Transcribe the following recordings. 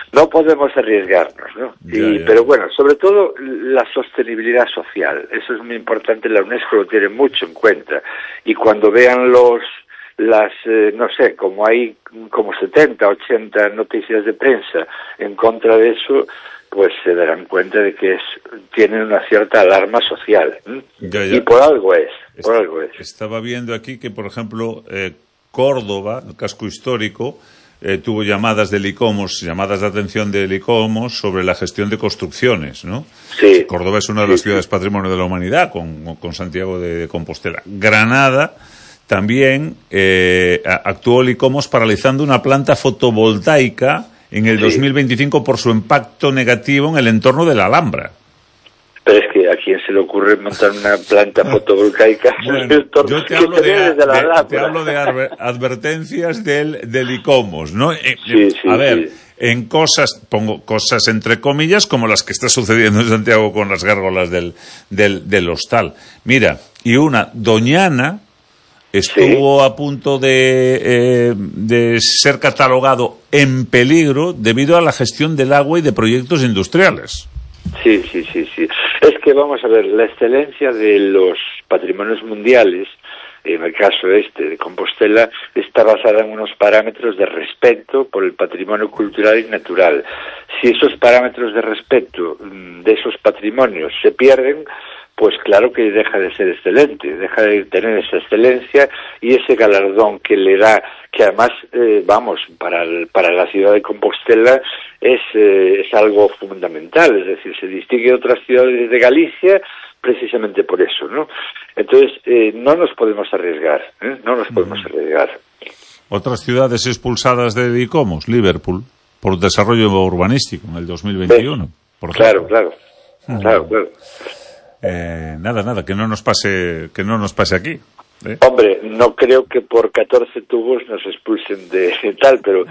no podemos arriesgarnos, ¿no? Pero bueno, sobre todo la sostenibilidad social, eso es muy importante, la UNESCO lo tiene mucho en cuenta, y cuando vean no sé, como hay como 70, 80 noticias de prensa en contra de eso, pues se darán cuenta de que tienen una cierta alarma social. Y por algo es. Estaba viendo aquí que, por ejemplo, Córdoba, el casco histórico, tuvo llamadas del ICOMOS, llamadas de atención del ICOMOS sobre la gestión de construcciones, ¿no? Sí. Córdoba es una de las ciudades patrimonio de la humanidad, con Santiago de Compostela. Granada también actuó el ICOMOS paralizando una planta fotovoltaica en el 2025 por su impacto negativo en el entorno de la Alhambra. Pero es que a quién se le ocurre montar una planta fotovoltaica. Bueno, yo te hablo de advertencias del ICOMOS, ¿no? En pongo cosas entre comillas, como las que está sucediendo en Santiago con las gárgolas del hostal. Mira, y Doñana estuvo a punto de ser catalogado en peligro debido a la gestión del agua y de proyectos industriales. Sí. Es que vamos a ver, la excelencia de los patrimonios mundiales, en el caso de Compostela, está basada en unos parámetros de respeto por el patrimonio cultural y natural. Si esos parámetros de respeto de esos patrimonios se pierden, pues claro que deja de ser excelente, deja de tener esa excelencia y ese galardón que le da, que además, para la ciudad de Compostela es algo fundamental, es decir, se distingue de otras ciudades de Galicia precisamente por eso, ¿no? Entonces, no nos podemos arriesgar, Otras ciudades expulsadas de ICOMOS, Liverpool, por desarrollo urbanístico en el 2021. Por claro. Nada, que no nos pase aquí. Hombre, no creo que por 14 tubos nos expulsen de tal, pero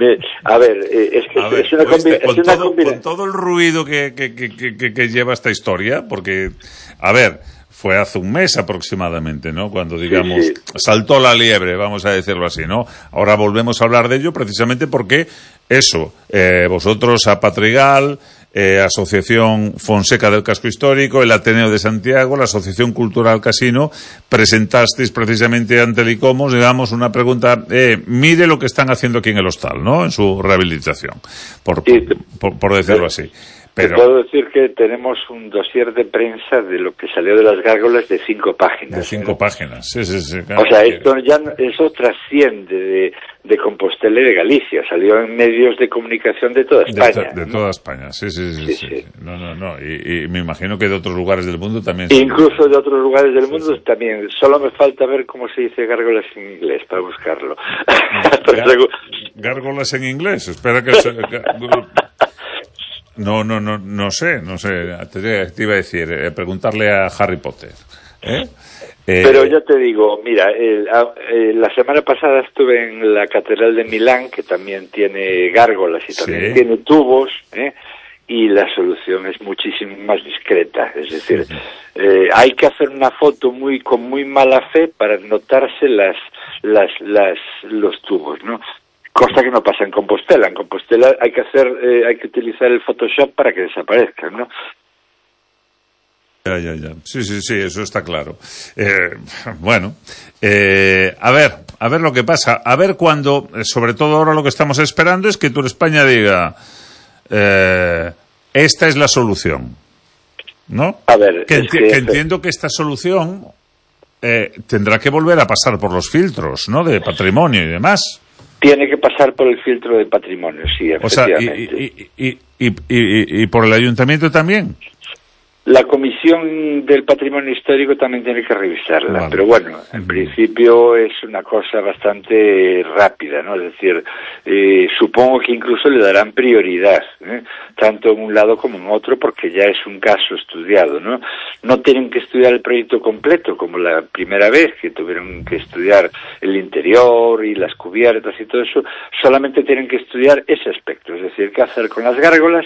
es una combinación. Con todo el ruido que lleva esta historia, porque, fue hace un mes aproximadamente, ¿no? Cuando, digamos, saltó la liebre, vamos a decirlo así, ¿no? Ahora volvemos a hablar de ello precisamente porque vosotros a Patrigal, Asociación Fonseca del Casco Histórico, el Ateneo de Santiago, la Asociación Cultural Casino, presentasteis precisamente ante el ICOMOS, digamos, una pregunta, mire lo que están haciendo aquí en el hostal, ¿no? En su rehabilitación, por decirlo así. Pero te puedo decir que tenemos un dossier de prensa de lo que salió de las gárgolas de 5 páginas. De 5 páginas, sí. Claro, o sea, eso trasciende de Compostela y de Galicia, salió en medios de comunicación de toda España. De toda España, sí. No, y me imagino que de otros lugares del mundo también. Incluso de otros lugares del mundo también. Solo me falta ver cómo se dice gárgolas en inglés para buscarlo. ¿Gárgolas en inglés? Espera que... No sé. Te iba a decir, preguntarle a Harry Potter. Pero yo te digo, mira, la semana pasada estuve en la Catedral de Milán, que también tiene gárgolas y también tiene tubos, y la solución es muchísimo más discreta. Es decir, hay que hacer una foto con muy mala fe para notarse los tubos, ¿no? Cosa que no pasa en Compostela. En Compostela hay que utilizar el Photoshop para que desaparezcan, ¿no? Ya. Sí, eso está claro. A ver lo que pasa. A ver cuando, sobre todo ahora lo que estamos esperando es que Tour España diga, esta es la solución, ¿no? A ver, que entiendo que esta solución tendrá que volver a pasar por los filtros, ¿no? De patrimonio y demás. Tiene que pasar por el filtro de patrimonio, sí, efectivamente. O sea, y por el ayuntamiento también. La Comisión del Patrimonio Histórico también tiene que revisarla, vale. Pero bueno, en principio es una cosa bastante rápida, ¿no? Es decir, supongo que incluso le darán prioridad, tanto en un lado como en otro, porque ya es un caso estudiado, ¿no? No tienen que estudiar el proyecto completo, como la primera vez que tuvieron que estudiar el interior y las cubiertas y todo eso, solamente tienen que estudiar ese aspecto, es decir, qué hacer con las gárgolas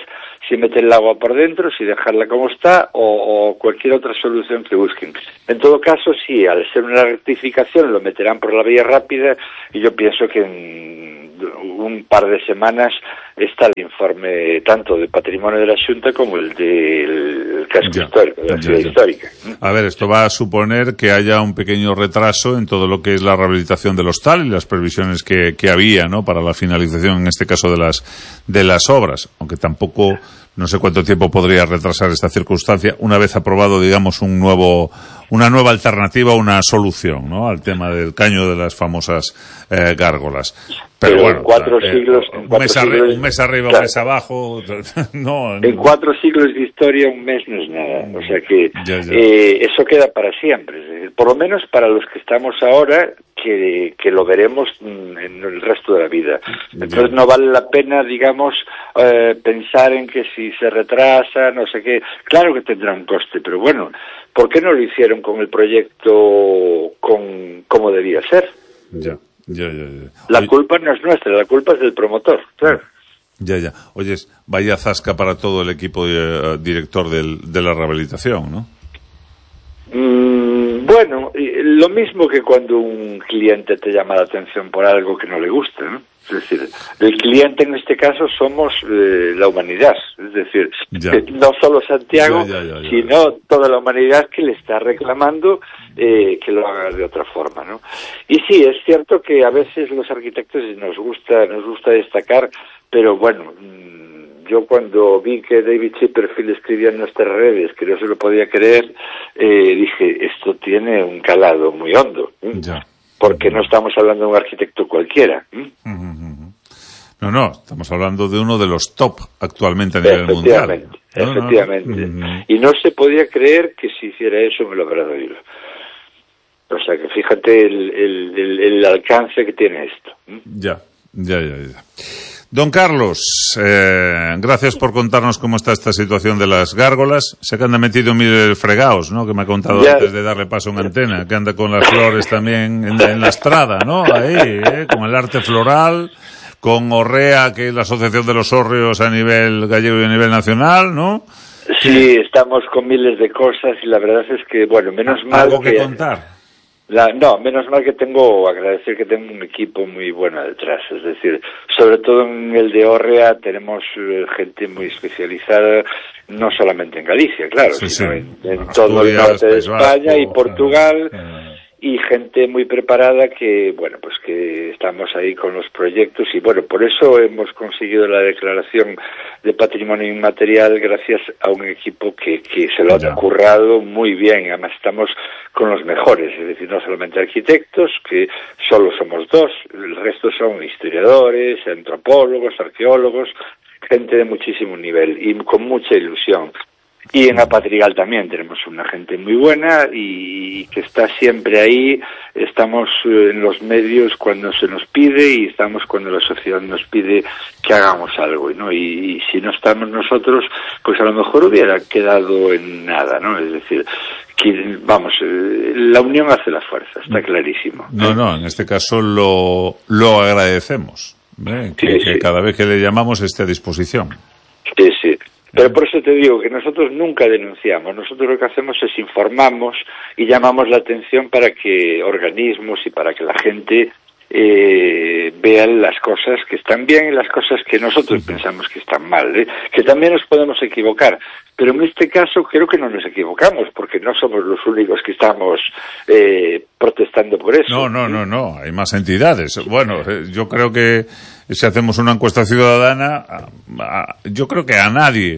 si meter el agua por dentro, si dejarla como está o cualquier otra solución que busquen. En todo caso, sí, al ser una rectificación lo meterán por la vía rápida y yo pienso que en un par de semanas está el informe tanto de Patrimonio de la Xunta como el del casco histórico, de la ciudad histórica. A ver, esto va a suponer que haya un pequeño retraso en todo lo que es la rehabilitación del hostal y las previsiones que había, ¿no?, para la finalización, en este caso, de las obras, aunque tampoco, no sé cuánto tiempo podría retrasar esta circunstancia una vez aprobado, digamos, una nueva alternativa, una solución, ¿no?, al tema del caño de las famosas gárgolas. Pero bueno, 4 siglos, un mes arriba, claro, un mes abajo, no. En 4 siglos de historia un mes no es nada, o sea que eso queda para siempre, es decir, por lo menos para los que estamos ahora, que lo veremos en el resto de la vida. Entonces no vale la pena, digamos, pensar en que si se retrasa, no sé qué, claro que tendrá un coste, pero bueno, ¿por qué no lo hicieron con el proyecto como debía ser? Ya. La culpa no es nuestra, la culpa es del promotor, claro. Ya. Oyes, vaya zasca para todo el equipo director de la rehabilitación, ¿no? Bueno, lo mismo que cuando un cliente te llama la atención por algo que no le gusta, ¿no? Es decir, el cliente en este caso somos la humanidad, es decir, no solo Santiago, sino toda la humanidad que le está reclamando que lo haga de otra forma, ¿no? Y sí, es cierto que a veces los arquitectos nos gusta destacar, pero bueno, yo cuando vi que David Chipperfield escribía en nuestras redes, que no se lo podía creer, dije, esto tiene un calado muy hondo, porque no estamos hablando de un arquitecto cualquiera. No, estamos hablando de uno de los top actualmente a nivel mundial. Efectivamente. Y no se podía creer que si hiciera eso en el Obradoiro. O sea que fíjate el alcance que tiene esto. Ya. Don Carlos, gracias por contarnos cómo está esta situación de las gárgolas. Sé que anda metido mil fregados, ¿no?, que me ha contado antes de darle paso en antena, que anda con las flores también en la estrada, ¿no?, ahí, con el arte floral, con Orrea, que es la Asociación de los Hórreos a nivel gallego y a nivel nacional, ¿no? Sí, estamos con miles de cosas y la verdad es que, bueno, menos mal ¿Algo que contar? Menos mal que agradecer que tengo un equipo muy bueno detrás, es decir, sobre todo en el de Orrea tenemos gente muy especializada, no solamente en Galicia, claro, sino en todo el norte de España y Portugal, y gente muy preparada que, bueno, pues que estamos ahí con los proyectos y, bueno, por eso hemos conseguido la declaración de patrimonio inmaterial gracias a un equipo que se lo ha currado muy bien. Además estamos con los mejores, es decir, no solamente arquitectos, que solo somos 2, el resto son historiadores, antropólogos, arqueólogos, gente de muchísimo nivel y con mucha ilusión. Y en Apatrigal también tenemos una gente muy buena y que está siempre ahí. Estamos en los medios cuando se nos pide y estamos cuando la sociedad nos pide que hagamos algo, ¿no? Y si no estamos nosotros, pues a lo mejor hubiera quedado en nada, ¿no? Es decir, que, vamos, la unión hace la fuerza, está clarísimo. No, en este caso lo agradecemos, que cada vez que le llamamos esté a disposición. Sí. Pero por eso te digo que nosotros nunca denunciamos, nosotros lo que hacemos es informamos y llamamos la atención para que organismos y para que la gente vean las cosas que están bien y las cosas que nosotros pensamos que están mal, que también nos podemos equivocar, pero en este caso creo que no nos equivocamos porque no somos los únicos que estamos protestando por eso. No, hay más entidades. Bueno, yo creo que si hacemos una encuesta ciudadana, yo creo que a nadie,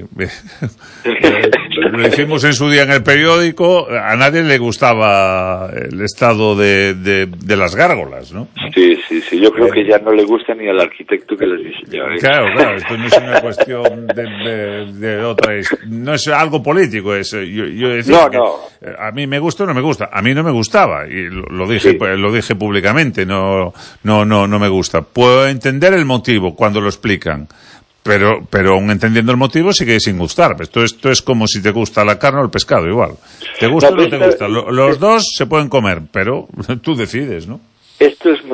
lo hicimos en su día en el periódico, a nadie le gustaba el estado de las gárgolas, ¿no? Sí, yo creo que ya no le gusta ni al arquitecto que las diseñó. Claro, esto no es una cuestión de otra, no es algo político, yo decía a mí me gusta o no me gusta, a mí no me gustaba, y lo dije públicamente, no me gusta. Puedo entender el motivo cuando lo explican, pero aun entendiendo el motivo sigue sin gustar. Esto es como si te gusta la carne o el pescado, igual. ¿Te gusta o no te gusta? Los dos se pueden comer, pero tú decides, ¿no? Esto es muy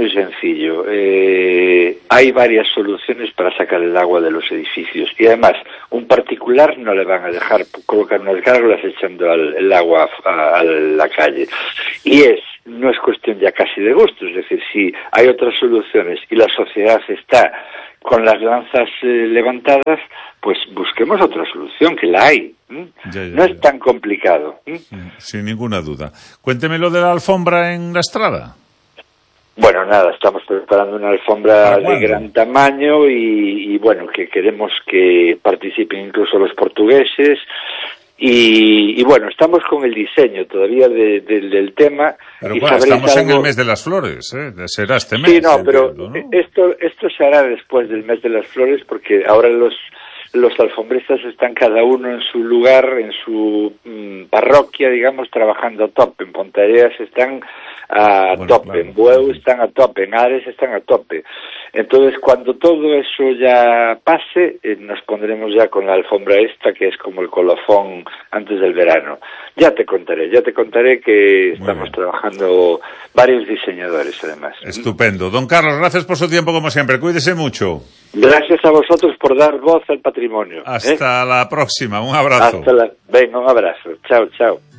muy sencillo. Hay varias soluciones para sacar el agua de los edificios y además un particular no le van a dejar colocar unas gárgolas echando el agua a la calle. Y no es cuestión ya casi de gusto, es decir, si hay otras soluciones y la sociedad está con las lanzas levantadas, pues busquemos otra solución, que la hay. No es tan complicado. Sin ninguna duda. Cuénteme lo de la alfombra en la Estrada. Bueno, nada, estamos preparando una alfombra de gran tamaño y bueno, que queremos que participen incluso los portugueses. Y bueno, estamos con el diseño todavía del tema. Pero bueno, estamos en el mes de las flores, ¿eh? Será este mes. Sí, no, pero ¿no? Esto se hará después del mes de las flores, porque ahora los alfombristas están cada uno en su lugar, en su parroquia, digamos, trabajando a tope. En Ponteareas están a tope, claro. En Bueu están a tope, en Ares están a tope. Entonces, cuando todo eso ya pase, nos pondremos ya con la alfombra esta, que es como el colofón antes del verano. Ya te contaré que estamos trabajando varios diseñadores, además. Estupendo. Don Carlos, gracias por su tiempo, como siempre. Cuídese mucho. Gracias a vosotros por dar voz al patrimonio. Hasta la próxima. Un abrazo. Venga, un abrazo. Chao, chao.